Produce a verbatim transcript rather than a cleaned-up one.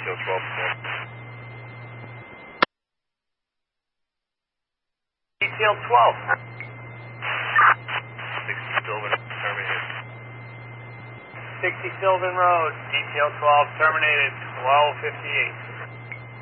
detail twelve. Detail twelve. sixty Sylvan, terminated. sixty Sylvan Road, detail twelve, terminated, twelve fifty-eight.